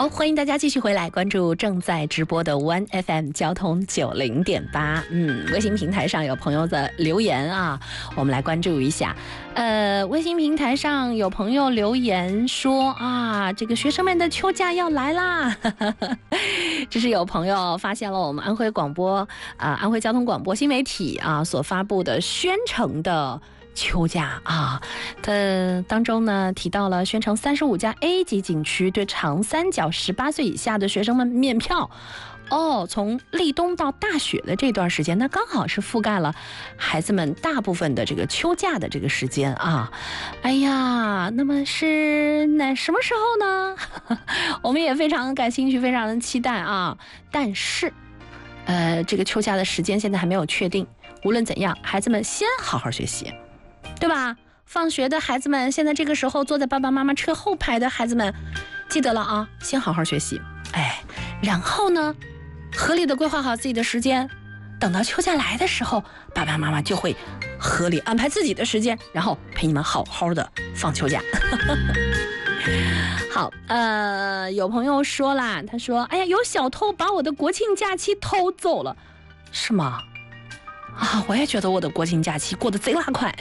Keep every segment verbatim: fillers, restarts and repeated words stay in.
好，欢迎大家继续回来关注正在直播的 One F M 交通九零点八。嗯，微信平台上有朋友的留言啊，我们来关注一下。呃，微信平台上有朋友留言说啊，这个学生们的秋假要来啦。这是有朋友发现了我们安徽广播啊、呃，安徽交通广播新媒体啊所发布的宣城的秋假啊，的当中呢提到了宣城三十五家 A 级景区对长三角十八岁以下的学生们免票。哦，从立冬到大雪的这段时间，那刚好是覆盖了孩子们大部分的这个秋假的这个时间啊。哎呀，那么是那什么时候呢？我们也非常感兴趣，非常的期待啊。但是，呃，这个秋假的时间现在还没有确定。无论怎样，孩子们先好好学习。对吧？放学的孩子们，现在这个时候坐在爸爸妈妈车后排的孩子们，记得了啊，先好好学习。哎，然后呢，合理的规划好自己的时间，等到秋假来的时候，爸爸妈妈就会合理安排自己的时间，然后陪你们好好的放秋假。好，呃，有朋友说啦，他说：“哎呀，有小偷把我的国庆假期偷走了，是吗？”啊，我也觉得我的国庆假期过得贼拉快。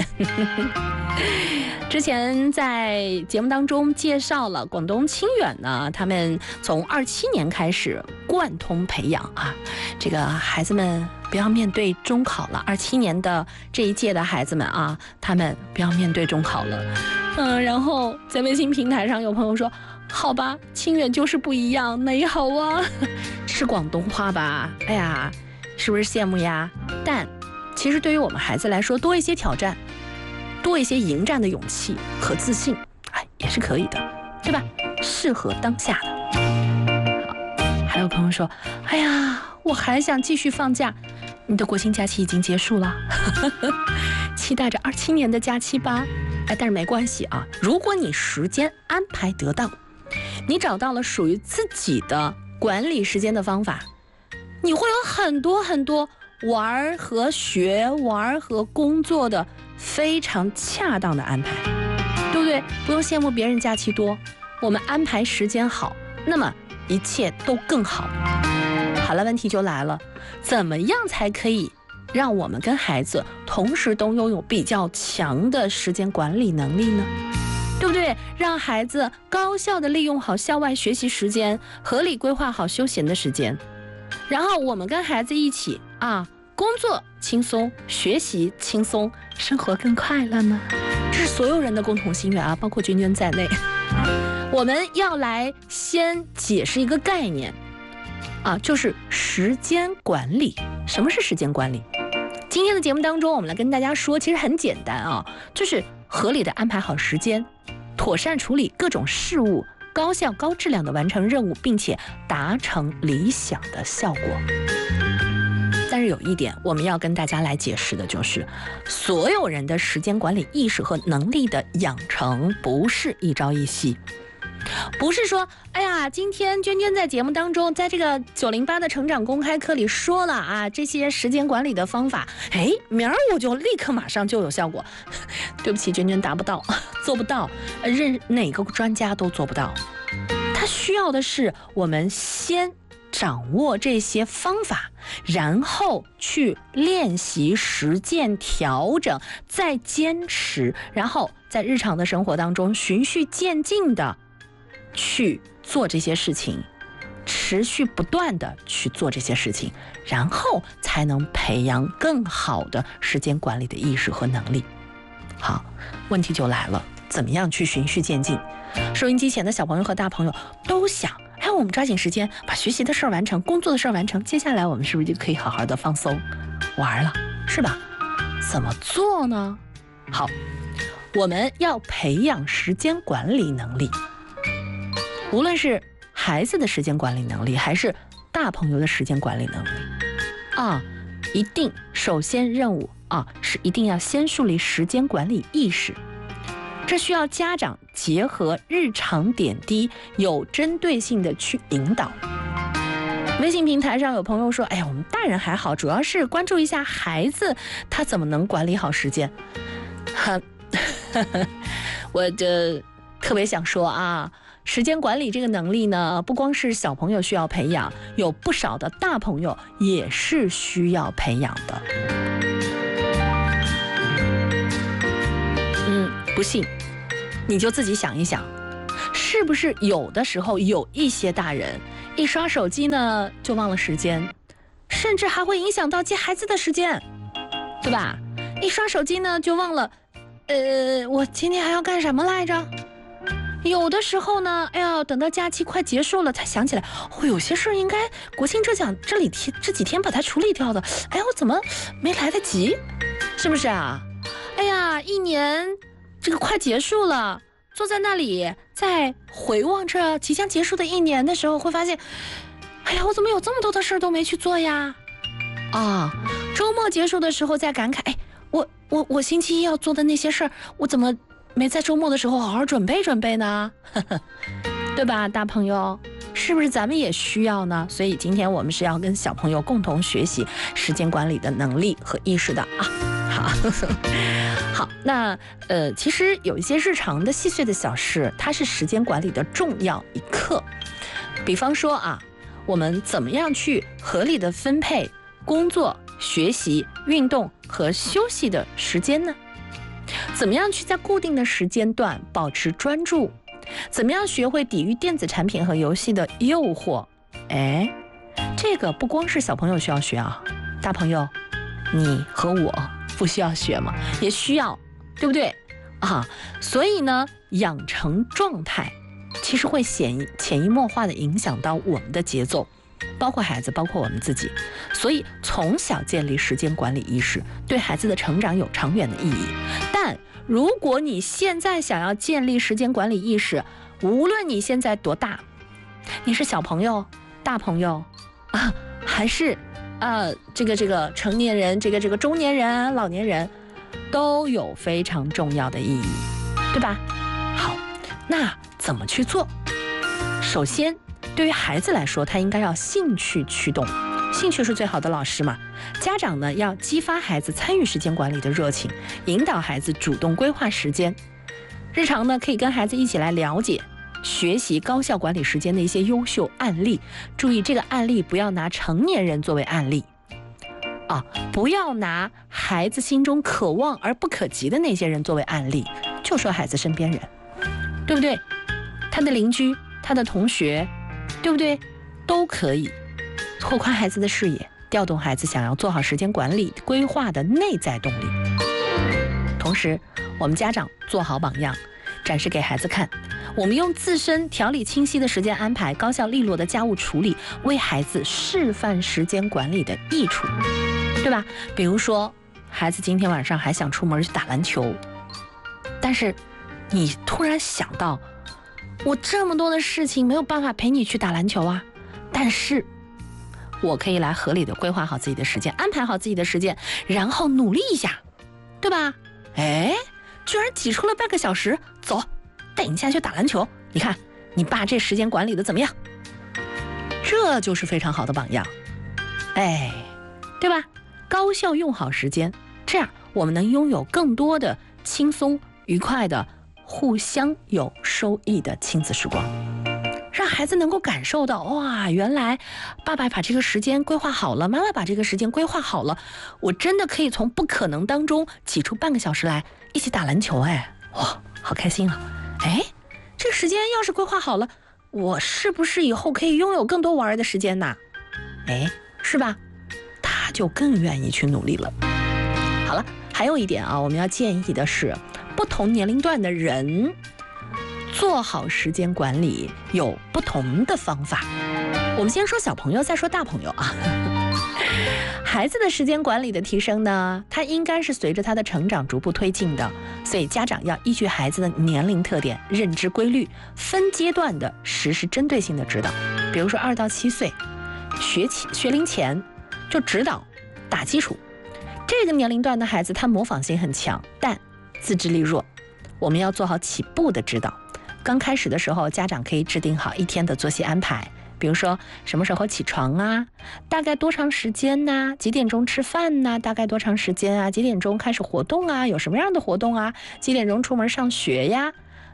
之前在节目当中介绍了广东清远呢，他们从二七年开始贯通培养啊，这个孩子们不要面对中考了。二七年的这一届的孩子们啊，他们不要面对中考了。嗯，然后在微信平台上有朋友说，好吧，清远就是不一样，美好啊，是广东话吧？哎呀，是不是羡慕呀？但其实对于我们孩子来说，多一些挑战，多一些迎战的勇气和自信，哎，也是可以的，对吧？适合当下的。好，还有朋友说，哎呀，我还想继续放假。你的国庆假期已经结束了，期待着二七年的假期吧。哎，但是没关系啊，如果你时间安排得当，你找到了属于自己的管理时间的方法，你会有很多很多玩和学、玩和工作的非常恰当的安排，对不对？不用羡慕别人假期多，我们安排时间好，那么一切都更好。好了，问题就来了，怎么样才可以让我们跟孩子同时都拥有比较强的时间管理能力呢？对不对？让孩子高效地利用好校外学习时间，合理规划好休闲的时间，然后我们跟孩子一起啊，工作轻松，学习轻松，生活更快乐呢。这是所有人的共同心愿啊，包括娟娟在内。我们要来先解释一个概念啊，就是时间管理。什么是时间管理？今天的节目当中，我们来跟大家说，其实很简单啊，就是合理的安排好时间，妥善处理各种事务，高效高质量的完成任务，并且达成理想的效果。但是有一点我们要跟大家来解释的就是，所有人的时间管理意识和能力的养成不是一朝一夕，不是说哎呀，今天娟娟在节目当中，在这个九零八的成长公开课里说了啊，这些时间管理的方法，哎，明儿我就立刻马上就有效果。对不起，娟娟达不到，做不到，任哪个专家都做不到。他需要的是我们先掌握这些方法，然后去练习、实践、调整，再坚持，然后在日常的生活当中循序渐进的去做这些事情，持续不断的去做这些事情，然后才能培养更好的时间管理的意识和能力。好，问题就来了，怎么样去循序渐进？收音机前的小朋友和大朋友都想，哎，我们抓紧时间把学习的事儿完成，工作的事儿完成，接下来我们是不是就可以好好的放松玩了，是吧？怎么做呢？好，我们要培养时间管理能力，无论是孩子的时间管理能力，还是大朋友的时间管理能力啊，一定首先任务啊是一定要先树立时间管理意识。这需要家长结合日常点滴，有针对性的去引导。微信平台上有朋友说，哎呀，我们大人还好，主要是关注一下孩子他怎么能管理好时间。我这特别想说啊， 时间管理这个能力呢，不光是小朋友需要培养，有不少的大朋友也是需要培养的。嗯，不信你就自己想一想，是不是有的时候有一些大人一刷手机呢就忘了时间，甚至还会影响到接孩子的时间，对吧？一刷手机呢就忘了，呃，我今天还要干什么来着？有的时候呢，哎呀，等到假期快结束了才想起来，哦，有些事应该国庆这讲这里天这几天把它处理掉的，哎，我怎么没来得及？是不是啊？哎呀，一年这个快结束了，坐在那里在回望着即将结束的一年的时候，会发现，哎呀，我怎么有这么多的事都没去做呀？啊，周末结束的时候再感慨，哎，我我我星期一要做的那些事儿，我怎么没在周末的时候好好准备准备呢？对吧，大朋友，是不是咱们也需要呢？所以今天我们是要跟小朋友共同学习时间管理的能力和意识的啊。好，好，那呃，其实有一些日常的细碎的小事，它是时间管理的重要一课。比方说啊，我们怎么样去合理的分配工作、学习、运动和休息的时间呢？怎么样去在固定的时间段保持专注？怎么样学会抵御电子产品和游戏的诱惑？哎，这个不光是小朋友需要学啊，大朋友，你和我不需要学吗？也需要，对不对啊？所以呢，养成状态其实会潜潜移默化的影响到我们的节奏，包括孩子，包括我们自己。所以从小建立时间管理意识，对孩子的成长有长远的意义。但如果你现在想要建立时间管理意识，无论你现在多大，你是小朋友、大朋友啊，还是呃这个这个成年人、这个这个中年人、老年人，都有非常重要的意义，对吧？好，那怎么去做？首先，对于孩子来说，他应该要兴趣驱动，兴趣是最好的老师嘛。家长呢，要激发孩子参与时间管理的热情，引导孩子主动规划时间。日常呢，可以跟孩子一起来了解、学习高效管理时间的一些优秀案例。注意，这个案例不要拿成年人作为案例啊，不要拿孩子心中可望而不可及的那些人作为案例，就说孩子身边人，对不对？他的邻居、他的同学，对不对？都可以拓宽孩子的视野，调动孩子想要做好时间管理规划的内在动力。同时，我们家长做好榜样，展示给孩子看，我们用自身条理清晰的时间安排、高效利落的家务处理，为孩子示范时间管理的益处，对吧？比如说，孩子今天晚上还想出门去打篮球，但是你突然想到，我这么多的事情没有办法陪你去打篮球啊，但是我可以来合理的规划好自己的时间，安排好自己的时间，然后努力一下，对吧？哎，居然挤出了半个小时，走，带你下去打篮球。你看你爸这时间管理的怎么样？这就是非常好的榜样，哎，对吧？高效用好时间，这样我们能拥有更多的轻松愉快的互相有收益的亲子时光，让孩子能够感受到，哇，原来爸爸把这个时间规划好了，妈妈把这个时间规划好了，我真的可以从不可能当中挤出半个小时来一起打篮球。哎，哇，好开心啊！哎，这个时间要是规划好了，我是不是以后可以拥有更多玩的时间呢？哎，是吧？他就更愿意去努力了。好了，还有一点啊，我们要建议的是，不同年龄段的人做好时间管理有不同的方法。我们先说小朋友，再说大朋友啊。孩子的时间管理的提升呢，它应该是随着他的成长逐步推进的，所以家长要依据孩子的年龄特点、认知规律，分阶段的实施针对性的指导。比如说二到七岁，学起学龄前就指导打基础。这个年龄段的孩子，他模仿性很强，但自制力弱，我们要做好起步的指导。刚开始的时候，家长可以制定好一天的作息安排，比如说什么时候起床啊，大概多长时间呐、啊，几点钟吃饭呐、啊，大概多长时间啊，几点钟开始活动啊，有什么样的活动啊，几点钟出门上学呀，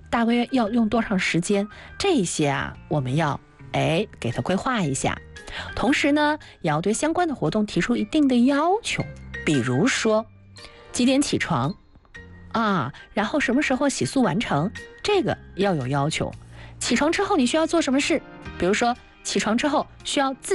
大约要用多长时间，这些啊我们要哎给它规划一下。同时呢，也要对相关的活动提出一定的要求，比如说几点起床啊，然后什么时候洗漱完成，这个要有要求。起床之后你需要做什么事，比如说起床之后需要自